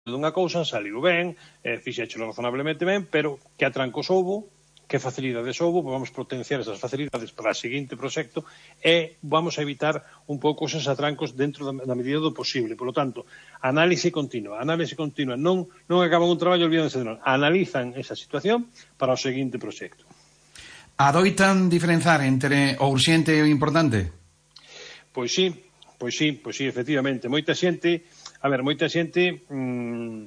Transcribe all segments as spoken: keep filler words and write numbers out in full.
dunha cousa, saliu ben, eh, fixéchelo razonablemente ben, pero que atrancos houbo, que facilidades houbo, vamos potenciar esas facilidades para o seguinte proxecto e vamos a evitar un pouco esos atrancos dentro da, da medida do posible. Por lo tanto, análise continua, análise continua, non, non acaban un traballo olvídense de non, analizan esa situación para o seguinte proxecto. Adoitan diferenzar entre o urxente e o importante? Pois sí, pois sí, pois sí, efectivamente, moita xente A ver, moita xente mmm,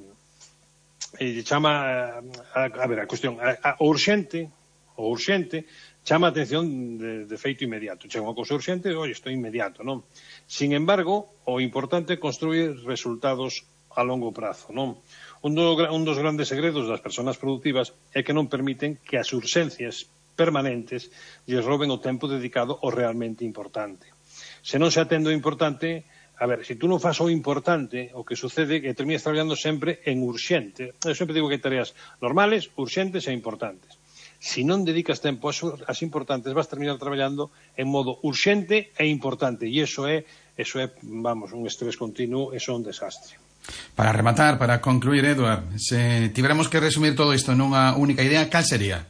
eh, chama a, a ver, a cuestión a, a, o urxente o urxente chama a atención de, de feito inmediato. Chega unha cousa urxente, oi, isto é inmediato, non? Sin embargo, o importante é construir resultados a longo prazo, non? Un, do, un dos grandes segredos das persoas productivas é que non permiten que as urxencias permanentes lles roben o tempo dedicado ao realmente importante. Se non se atende o importante, a ver, se tú non fas o importante, o que sucede é que terminas traballando sempre en urxente. Eu sempre digo que hai tareas normales, urxentes e importantes. Se non dedicas tempo ás importantes, vas terminar traballando en modo urxente e importante. E iso é, eso é, vamos, un estrés continuo, eso é un desastre. Para rematar, para concluir, Eduard, se tiveramos que resumir todo isto nunha única idea, cal sería?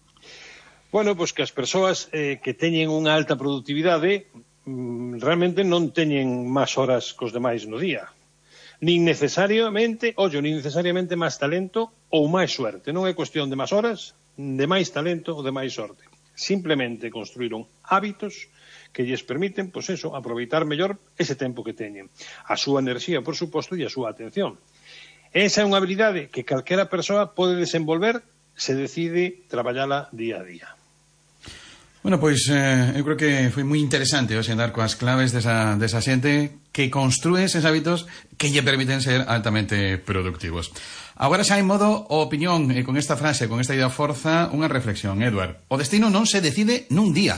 Bueno, pois que as persoas eh, que teñen unha alta productividade realmente non teñen máis horas cos demais no día. Nin necesariamente, ollo, nin necesariamente máis talento ou máis suerte. Non é cuestión de máis horas, de máis talento ou de máis sorte. Simplemente construíron hábitos que lles permiten, pois eso, aproveitar mellor ese tempo que teñen. A súa enerxía, por suposto, e a súa atención. Esa é unha habilidade que calquera persoa pode desenvolver se decide traballala día a día. Bueno, pois eh, eu creo que foi moi interesante hoxe dar coas claves desa, desa xente que construe eses hábitos que lle permiten ser altamente productivos. Agora xa en modo opinión, e con esta frase, con esta idea forza, unha reflexión, Eduard. O destino non se decide nun día.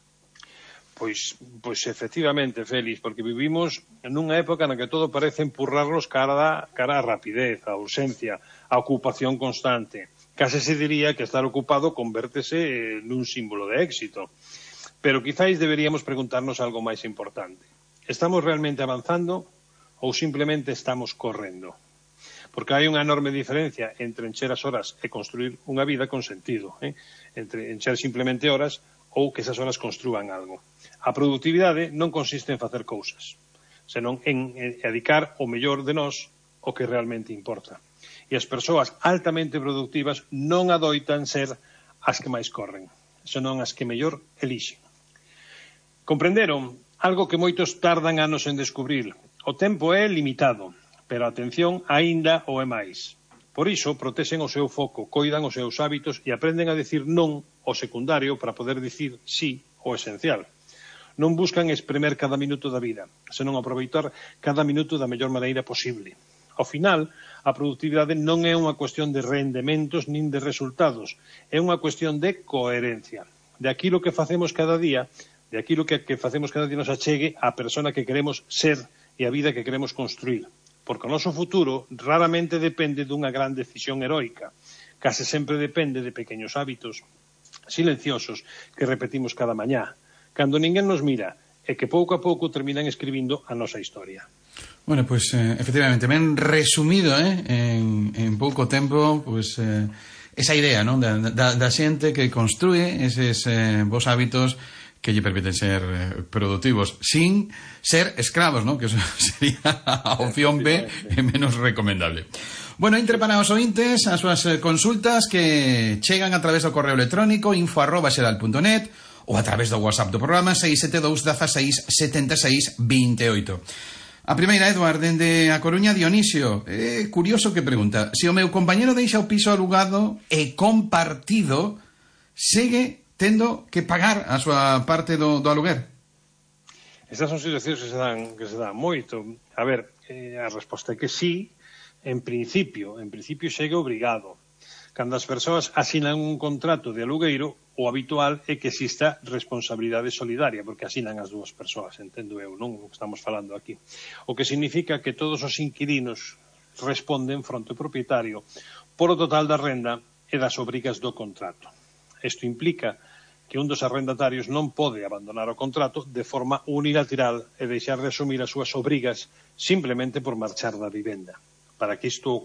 Pois, pois efectivamente, Félix, porque vivimos nunha época na que todo parece empurrarnos cara, cara a rapidez, a urxencia, a ocupación constante. Case se diría que estar ocupado convértese nun símbolo de éxito. Pero quizáis deberíamos preguntarnos algo máis importante. Estamos realmente avanzando ou simplemente estamos correndo? Porque hai unha enorme diferencia entre encher as horas e construir unha vida con sentido, eh? Entre encher simplemente horas ou que esas horas construan algo. A productividade non consiste en facer cousas, senón en dedicar o mellor de nós o que realmente importa. E as persoas altamente productivas non adoitan ser as que máis corren, senón as que mellor elixen. Comprenderon algo que moitos tardan anos en descubrir. O tempo é limitado, pero a atención aínda o é máis. Por iso, protexen o seu foco, coidan os seus hábitos e aprenden a decir non ao secundario para poder dicir sí ao esencial. Non buscan espremer cada minuto da vida, senón aproveitar cada minuto da mellor maneira posible. Ao final, a productividade non é unha cuestión de rendementos nin de resultados, é unha cuestión de coherencia. De aquilo que facemos cada día, de aquilo que, que facemos cada día nos achegue á persona que queremos ser e a vida que queremos construir. Porque o noso futuro raramente depende dunha gran decisión heroica, case sempre depende de pequenos hábitos silenciosos que repetimos cada mañá, cando ninguén nos mira e que pouco a pouco terminan escribindo a nosa historia. Bueno, pois, pues, eh, efectivamente, ben resumido, eh, en, en pouco tempo, pois, pues, eh, esa idea, non, da, da, da xente que construye eses eh, bons hábitos que lle permiten ser eh, productivos, sin ser escravos, non, que eso sería a opción B e menos recomendable. Bueno, entre para os ointes, as súas consultas que chegan a través do correo electrónico info arroba xeral punto net ou a través do WhatsApp do programa seis sete dous, dezasseis, setenta e seis, vinte e oito. A primeira, Eduard, dende a Coruña, Dionisio. É curioso que pregunta: se o meu compañero deixa o piso alugado e compartido, segue tendo que pagar a súa parte do, do aluguer? Estas son situacións que se dan, que se dan moito. A ver, eh, a resposta é que sí, en principio, en principio segue obrigado. Cando as persoas asinan un contrato de alugueiro, o habitual é que exista responsabilidade solidaria, porque asinan as dúas persoas, entendo eu, non o que estamos falando aquí. O que significa que todos os inquilinos responden fronte ao propietario por o total da renda e das obrigas do contrato. Isto implica que un dos arrendatarios non pode abandonar o contrato de forma unilateral e deixar de asumir as súas obrigas simplemente por marchar da vivenda. para que isto